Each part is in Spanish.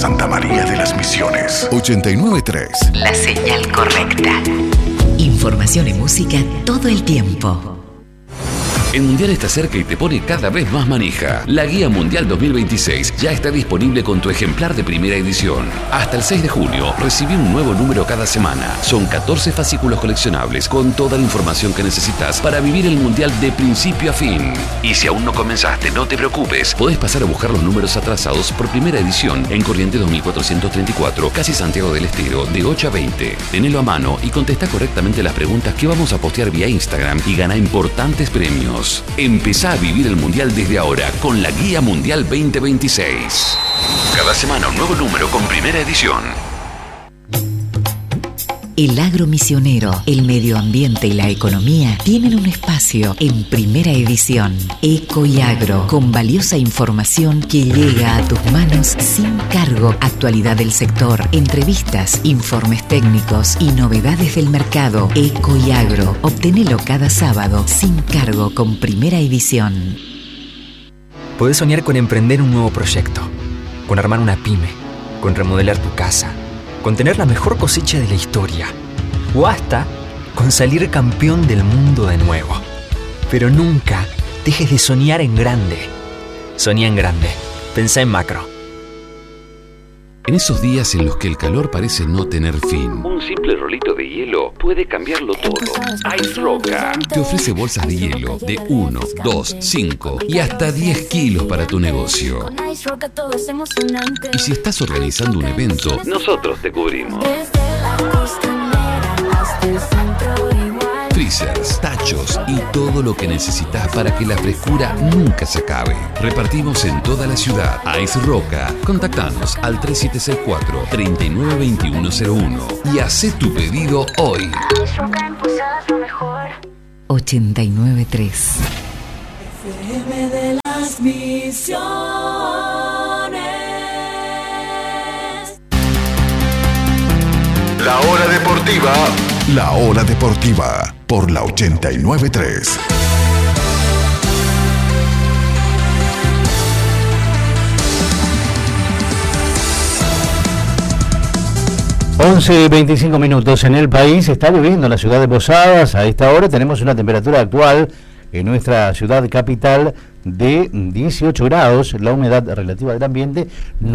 Santa María de las Misiones. 89.3. La señal correcta. Información y música todo el tiempo. El Mundial está cerca y te pone cada vez más manija. La Guía Mundial 2026 ya está disponible con tu ejemplar de primera edición. Hasta el 6 de junio, recibí un nuevo número cada semana. Son 14 fascículos coleccionables con toda la información que necesitas para vivir el Mundial de principio a fin. Y si aún no comenzaste, no te preocupes. Podés pasar a buscar los números atrasados por primera edición en Corrientes 2434, casi Santiago del Estero, de 8 a 20. Tenelo a mano y contesta correctamente las preguntas que vamos a postear vía Instagram y gana importantes premios. Empezá a vivir el Mundial desde ahora con la Guía Mundial 2026. Cada semana un nuevo número con primera edición. El agro misionero, el medio ambiente y la economía tienen un espacio en primera edición. Eco y Agro, con valiosa información que llega a tus manos sin cargo. Actualidad del sector, entrevistas, informes técnicos y novedades del mercado. Eco y Agro, obtenelo cada sábado sin cargo con primera edición. Podés soñar con emprender un nuevo proyecto, con armar una pyme, con remodelar tu casa, con tener la mejor cosecha de la historia, o hasta con salir campeón del mundo de nuevo. Pero nunca dejes de soñar en grande. Soñá en grande. Pensá en macro. En esos días en los que el calor parece no tener fin, un simple rolito de hielo puede cambiarlo todo. Ice Roca te ofrece bolsas de hielo de 1, 2, 5 y hasta 10 kilos para tu negocio. Y si estás organizando un evento, nosotros te cubrimos. Freezers, tachos y todo lo que necesitas para que la frescura nunca se acabe. Repartimos en toda la ciudad. Ice Roca. Contactanos al 3764-392101 y hacé tu pedido hoy. 89.3. FM de las Misiones. La hora deportiva. La hora deportiva por la 89.3. Once 25 minutos en el país. Está lloviendo en la ciudad de Posadas. A esta hora tenemos una temperatura actual en nuestra ciudad capital de 18 grados, la humedad relativa del ambiente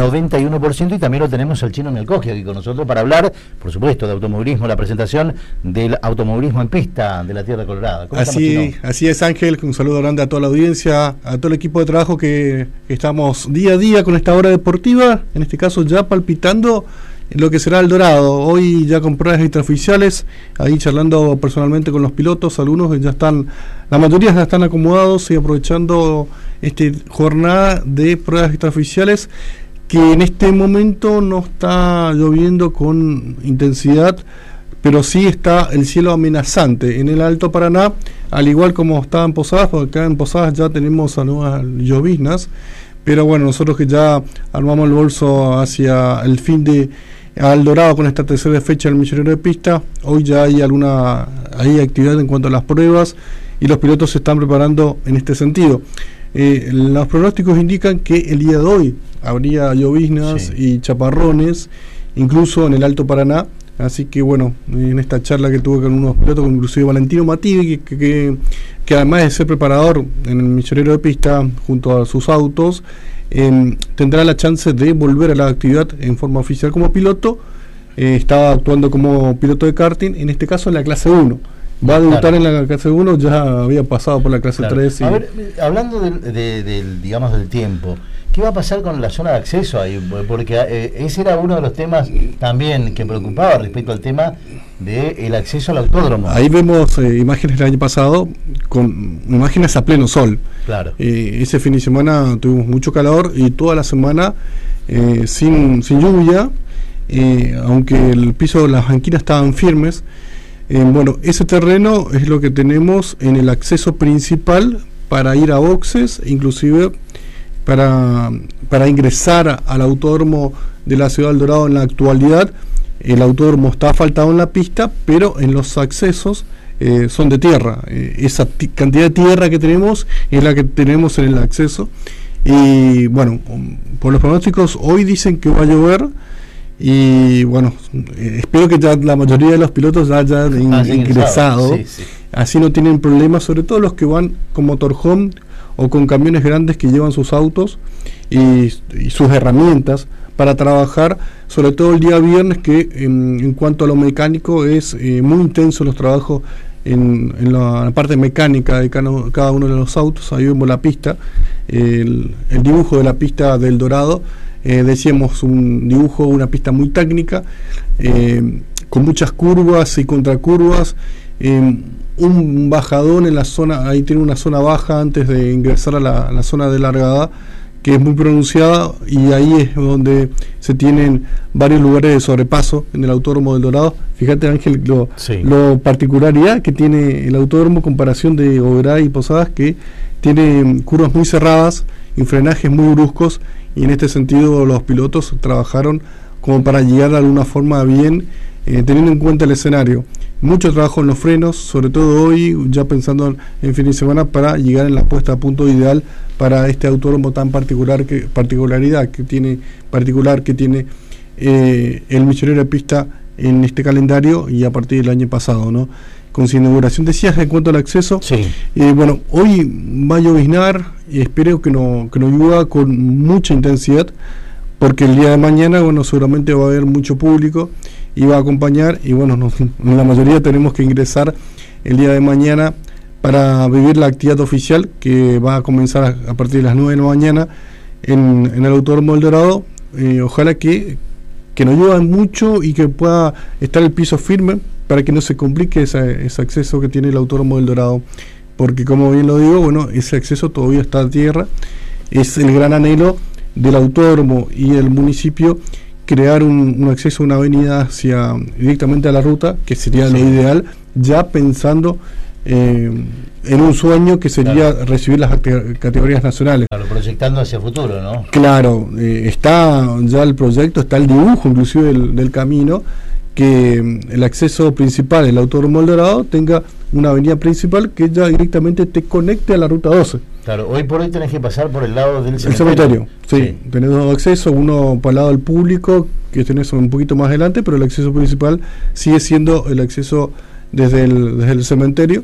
91%, y también lo tenemos al Chino Melcogia aquí con nosotros para hablar, por supuesto, de automovilismo, la presentación del automovilismo en pista de la Tierra Colorada. Así es, Ángel, un saludo grande a toda la audiencia, a todo el equipo de trabajo que estamos día a día con esta hora deportiva, en este caso ya palpitando lo que será el Dorado, hoy ya con pruebas extraoficiales, ahí charlando personalmente con los pilotos, algunos ya están, la mayoría ya están acomodados y aprovechando esta jornada de pruebas extraoficiales, que en este momento no está lloviendo con intensidad, pero sí está el cielo amenazante en el Alto Paraná, al igual como está en Posadas, porque acá en Posadas ya tenemos nuevas lloviznas, pero bueno, nosotros que ya armamos el bolso hacia el fin de al Dorado con esta tercera fecha del Millonero de Pista, hoy ya hay hay actividad en cuanto a las pruebas y los pilotos se están preparando en este sentido. Los pronósticos indican que el día de hoy habría lloviznas y chaparrones, incluso en el Alto Paraná, así que bueno, en esta charla que tuve con unos pilotos, con inclusive Valentino Mativi, que además de ser preparador en el Millonero de Pista junto a sus autos, tendrá la chance de volver a la actividad en forma oficial como piloto. Estaba actuando como piloto de karting, en este caso en la clase 1. Va a debutar en la clase 1, ya había pasado por la clase 3. A ver, hablando digamos del tiempo, ¿qué va a pasar con la zona de acceso ahí? Porque ese era uno de los temas también que preocupaba respecto al tema del acceso al autódromo. Ahí vemos imágenes del año pasado, con imágenes a pleno sol. Claro. Ese fin de semana tuvimos mucho calor y toda la semana sin lluvia, aunque el piso de las banquinas estaban firmes. Bueno, ese terreno es lo que tenemos en el acceso principal para ir a boxes, inclusive para ingresar al autódromo de la Ciudad del Dorado. En la actualidad el autódromo está asfaltado en la pista, pero en los accesos son de tierra. Esa cantidad de tierra que tenemos es la que tenemos en el acceso, Y bueno, por los pronósticos hoy dicen que va a llover. Y bueno, espero que ya la mayoría de los pilotos ya hayan ingresado. Sí. Así no tienen problemas, sobre todo los que van con motorhome o con camiones grandes que llevan sus autos y sus herramientas para trabajar, sobre todo el día viernes, que en cuanto a lo mecánico es muy intenso los trabajos en la parte mecánica de cada uno de los autos. Ahí vemos la pista, el dibujo de la pista del Dorado. Decíamos un dibujo, una pista muy técnica, con muchas curvas y contracurvas, un bajadón en la zona, ahí tiene una zona baja antes de ingresar a la zona de largada, que es muy pronunciada, y ahí es donde se tienen varios lugares de sobrepaso en el Autódromo del Dorado. Fíjate, Ángel, lo particularidad que tiene el autódromo en comparación de Oberá y Posadas, que tiene curvas muy cerradas y frenajes muy bruscos, y en este sentido los pilotos trabajaron como para llegar de alguna forma bien, teniendo en cuenta el escenario. Mucho trabajo en los frenos, sobre todo hoy, ya pensando en fin de semana, para llegar en la puesta a punto ideal para este autódromo tan particular que tiene el Millonero de Pista en este calendario y a partir del año pasado, ¿no? Con su inauguración. Decías en cuanto al acceso, bueno, hoy va a lloviznar y espero que no llueva con mucha intensidad, porque el día de mañana, bueno, seguramente va a haber mucho público y va a acompañar, y bueno, la mayoría tenemos que ingresar el día de mañana para vivir la actividad oficial, que va a comenzar a partir de las 9 de la mañana en el Autódromo del Dorado. Ojalá que no llueva mucho y que pueda estar el piso firme para que no se complique ese acceso que tiene el Autódromo del Dorado, porque como bien lo digo, bueno, ese acceso todavía está a tierra. Es el gran anhelo del autódromo y el municipio, crear un acceso a una avenida directamente a la ruta, que sería lo ideal, ya pensando en un sueño que sería recibir las categorías nacionales. Claro, proyectando hacia el futuro, ¿no? Claro, está ya el proyecto, está el dibujo inclusive del camino, que el acceso principal, el Autódromo del Dorado, tenga una avenida principal que ya directamente te conecte a la ruta 12. Claro, hoy por hoy tenés que pasar por el lado del cementerio. El cementerio, sí. Tenés dos accesos, uno para el lado del público, que tenés un poquito más adelante, pero el acceso principal sigue siendo el acceso desde el cementerio,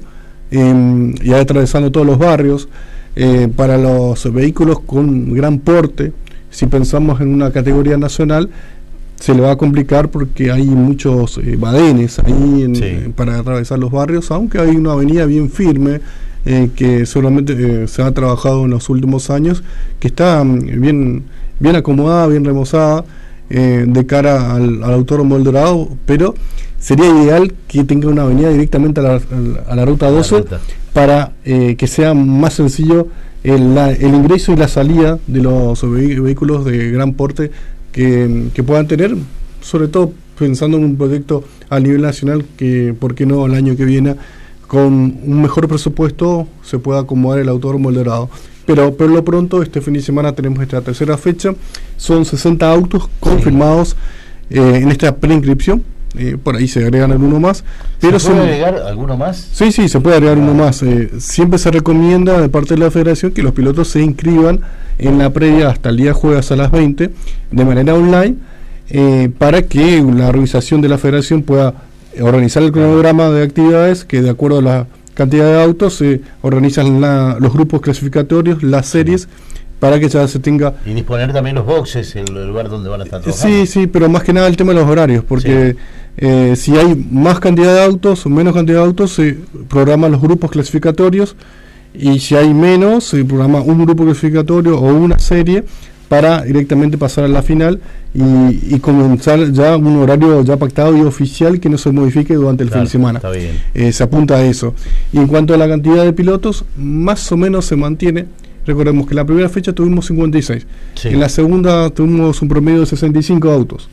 y atravesando todos los barrios. Para los vehículos con gran porte, si pensamos en una categoría nacional, se le va a complicar porque hay muchos badenes ahí para atravesar los barrios, aunque hay una avenida bien firme, que seguramente se ha trabajado en los últimos años, que está bien acomodada, bien remozada, de cara al Autódromo del Dorado, pero sería ideal que tenga una avenida directamente a la ruta 12 para que sea más sencillo el ingreso y la salida de los vehículos de gran porte que puedan tener, sobre todo pensando en un proyecto a nivel nacional, que por qué no el año que viene con un mejor presupuesto se pueda acomodar el Autódromo del Dorado. Pero por lo pronto este fin de semana tenemos esta tercera fecha, son 60 autos confirmados en esta preinscripción. Por ahí se agregan alguno más, pero ¿se puede agregar alguno más? Sí, se puede agregar uno más. Siempre se recomienda de parte de la federación que los pilotos se inscriban en la previa hasta el día jueves a las 20 de manera online, para que la organización de la federación pueda organizar el cronograma de actividades, que de acuerdo a la cantidad de autos se organizan los grupos clasificatorios, las series, para que ya se tenga... Y disponer también los boxes, el lugar donde van a estar trabajando. Sí, pero más que nada el tema de los horarios, porque si hay más cantidad de autos o menos cantidad de autos, se programan los grupos clasificatorios, y si hay menos, se programa un grupo clasificatorio o una serie para directamente pasar a la final y comenzar ya un horario ya pactado y oficial, que no se modifique durante el fin de semana. Está bien. Se apunta a eso. Y en cuanto a la cantidad de pilotos, más o menos se mantiene. Recordemos que en la primera fecha tuvimos 56, en la segunda tuvimos un promedio de 65 autos,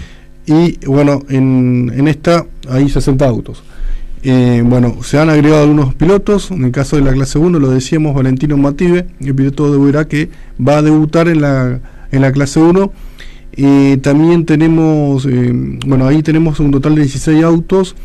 y bueno, en esta hay 60 autos. Bueno, se han agregado algunos pilotos. En el caso de la clase 1, lo decíamos, Valentino Mative, el piloto de Uberá, que va a debutar en la clase 1. También tenemos, ahí tenemos un total de 16 autos,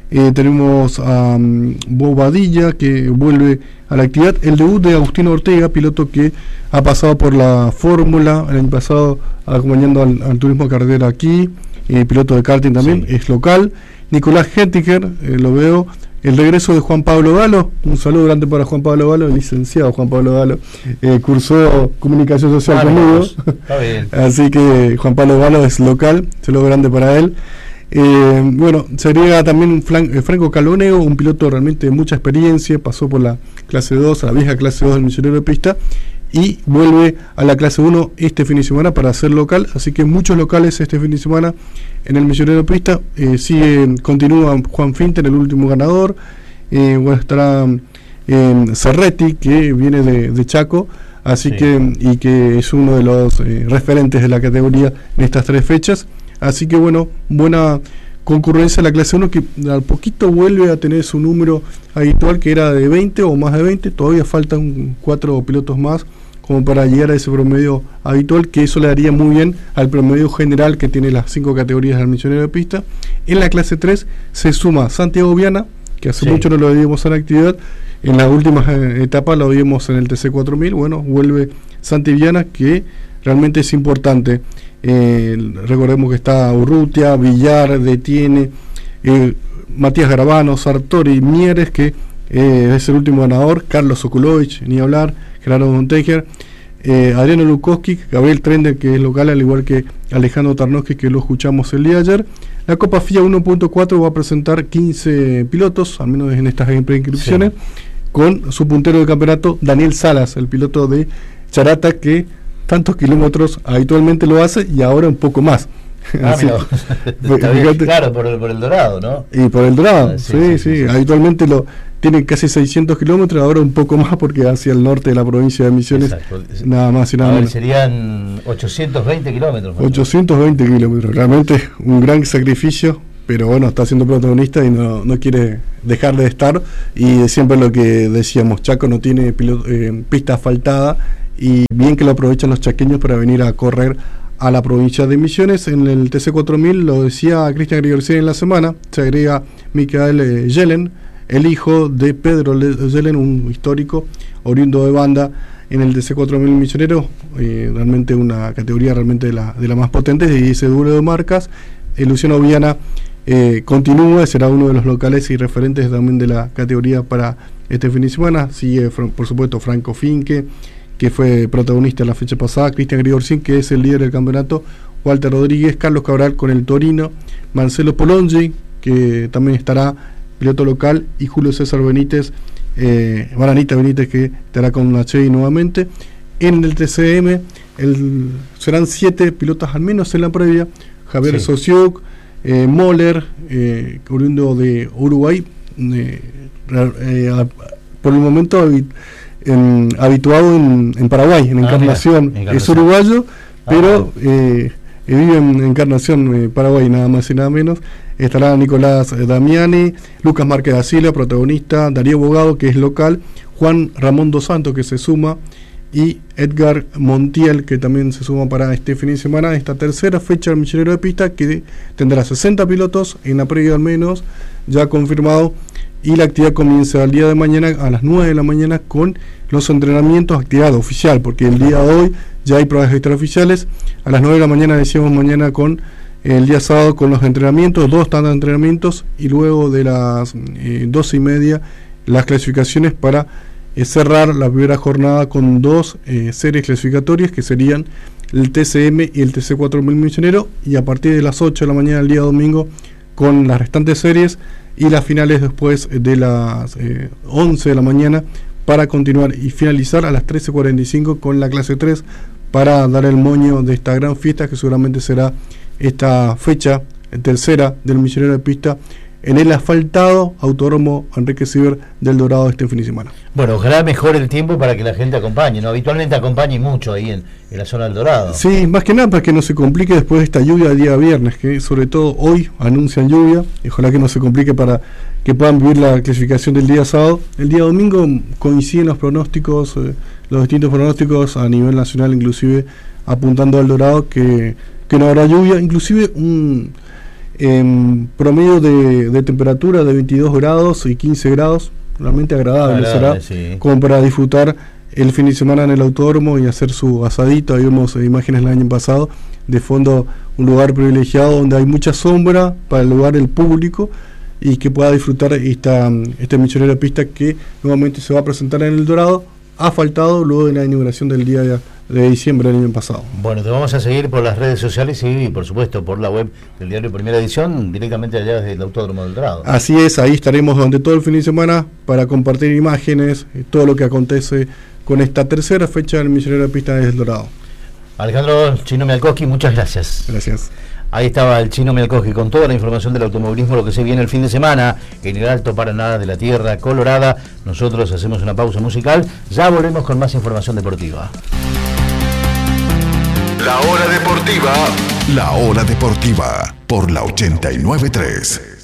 Tenemos a Bobadilla, que vuelve a la actividad. El debut de Agustín Ortega, piloto que ha pasado por la Fórmula el año pasado, acompañando al turismo carretera aquí, piloto de karting también, sí. Es local. Nicolás Hettiger, lo veo. El regreso de Juan Pablo Galo, un saludo grande para Juan Pablo Galo, el licenciado Juan Pablo Galo, cursó comunicación social conmigo, está bien. Así que Juan Pablo Galo es local, saludo grande para él. Bueno, se agrega también Franco Caloneo, un piloto realmente de mucha experiencia, pasó por la clase 2, a la vieja clase 2 del Misionero de Pista, y vuelve a la clase 1 este fin de semana para ser local, así que muchos locales este fin de semana en el Misionero de Pista. Continúa Juan Finter, el último ganador. Bueno, estará Cerretti, que viene de Chaco, así que es uno de los referentes de la categoría en estas 3 fechas. Así que bueno, buena concurrencia en la clase 1, que al poquito vuelve a tener su número habitual, que era de 20 o más de 20. Todavía faltan 4 pilotos más como para llegar a ese promedio habitual, que eso le daría muy bien al promedio general que tiene las 5 categorías del Misionero de Pista. En la clase 3 se suma Santiago Viana, que hace mucho no lo veíamos en actividad. En las últimas etapas lo vimos en el TC4000. Bueno, vuelve Santi Viana, que realmente es importante. Recordemos que está Urrutia, Villar, Detiene, Matías Garabano, Sartori, Mieres, que es el último ganador, Carlos Sokulovich, ni hablar, Gerardo Montejer, Adriano Lukowski, Gabriel Trender, que es local, al igual que Alejandro Tarnowski, que lo escuchamos el día de ayer. La Copa FIA 1.4 va a presentar 15 pilotos, al menos en estas preinscripciones, con su puntero de campeonato, Daniel Salas, el piloto de Charata, que tantos kilómetros habitualmente lo hace y ahora un poco más. Está bien, claro, por el Dorado, ¿no? Y por el Dorado, sí. Habitualmente lo tiene casi 600 kilómetros, ahora un poco más porque hacia el norte de la provincia de Misiones. Exacto. Nada más y nada menos. Serían 820 kilómetros. 820 kilómetros, realmente un gran sacrificio, pero bueno, está siendo protagonista y no quiere dejar de estar. Y siempre lo que decíamos, Chaco no tiene pista asfaltada, y bien que lo aprovechan los chaqueños para venir a correr a la provincia de Misiones. En el TC4000, lo decía Cristian Grigorcini en la semana, se agrega Michael Yellen, el hijo de Pedro Yellen, un histórico oriundo de Banda en el TC4000 misionero, realmente una categoría realmente de la más potente, y ese duelo de marcas. Luciano Viana continúa, será uno de los locales y referentes también de la categoría para este fin de semana. Sigue por supuesto Franco Finke, que fue protagonista en la fecha pasada, Cristian Grigorcini, que es el líder del campeonato, Walter Rodríguez, Carlos Cabral con el Torino, Marcelo Polongi, que también estará, piloto local, y Julio César Benítez, Baranita Benítez, que estará con Nachey nuevamente. En el TCM serán 7 pilotos al menos en la previa: Javier Sosiuk, Moller, oriundo de Uruguay, por el momento habituado en Paraguay, en Encarnación. Es uruguayo, pero vive en Encarnación, Paraguay, nada más y nada menos. Estará Nicolás Damiani, Lucas Márquez da Silva, protagonista, Darío Bogado, que es local, Juan Ramón dos Santos, que se suma, y Edgar Montiel, que también se suma para este fin de semana, esta tercera fecha del Misionero de Pista, que tendrá 60 pilotos en la previa al menos, ya confirmado. Y la actividad comienza el día de mañana a las 9 de la mañana con los entrenamientos, actividad oficial, porque el día de hoy ya hay pruebas extraoficiales. A las 9 de la mañana, decíamos mañana, con el día sábado con los entrenamientos, 2 tandas de entrenamientos, y luego de las 12:30 las clasificaciones para cerrar la primera jornada con 2 series clasificatorias, que serían el TCM y el TC4000 misionero, y a partir de las 8 de la mañana el día domingo con las restantes series, y las finales después de las 11 de la mañana, para continuar y finalizar a las 13:45 con la clase 3, para dar el moño de esta gran fiesta que seguramente será esta fecha tercera del Misionero de Pista en el asfaltado Autódromo Enrique Ciber del Dorado este fin de semana. Bueno, ojalá mejore el tiempo para que la gente acompañe, ¿no? Habitualmente acompañe mucho ahí en la zona del Dorado. Sí, más que nada para que no se complique después de esta lluvia del día viernes, que sobre todo hoy anuncian lluvia, y ojalá que no se complique para que puedan vivir la clasificación del día sábado. El día domingo coinciden los pronósticos, los distintos pronósticos a nivel nacional, inclusive apuntando al Dorado que no habrá lluvia, inclusive promedio de temperatura de 22 grados y 15 grados, realmente agradable será, sí, como para disfrutar el fin de semana en el autódromo y hacer su asadito. Ahí vimos imágenes el año pasado, de fondo un lugar privilegiado donde hay mucha sombra para el lugar del público y que pueda disfrutar esta misionera pista que nuevamente se va a presentar en El Dorado, asfaltado luego de la inauguración del día de diciembre del año pasado. Bueno, te vamos a seguir por las redes sociales y por supuesto por la web del diario Primera Edición, directamente allá desde el Autódromo del Dorado. Así es, ahí estaremos durante todo el fin de semana para compartir imágenes, todo lo que acontece con esta tercera fecha del misionero de pista desde El Dorado. Alejandro Chino Mialkowski, muchas gracias. Gracias. Ahí estaba el Chino Mialkowski con toda la información del automovilismo, lo que se viene el fin de semana en el Alto Paraná de la Tierra Colorada. Nosotros hacemos una pausa musical, ya volvemos con más información deportiva. La hora deportiva. La hora deportiva por la 89.3.